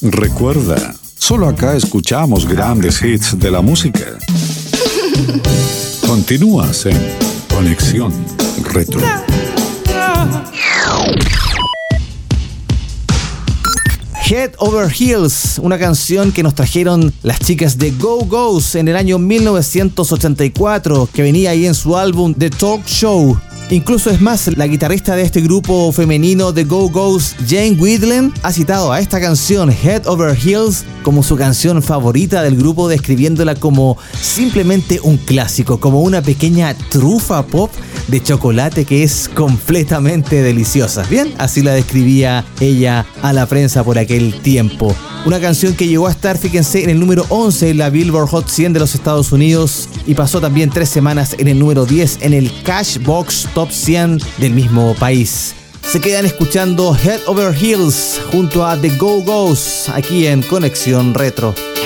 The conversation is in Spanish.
Recuerda, solo acá escuchamos grandes hits de la música. Continúas en Conexión Retro. Head Over Heels, una canción que nos trajeron las chicas de Go Go's en el año 1984, que venía ahí en su álbum The Talk Show. Incluso es más, la guitarrista de este grupo femenino de Go Go's, Jane Wiedlin, ha citado a esta canción Head Over Heels como su canción favorita del grupo, describiéndola como simplemente un clásico, como una pequeña trufa pop de chocolate que es completamente deliciosa. Bien, así la describía ella a la prensa por aquel tiempo. Una canción que llegó a estar, fíjense, en el número 11 en la Billboard Hot 100 de los Estados Unidos y pasó también 3 semanas en el número 10 en el Cashbox Top 100 del mismo país. Se quedan escuchando Head Over Heels junto a The Go Go's aquí en Conexión Retro.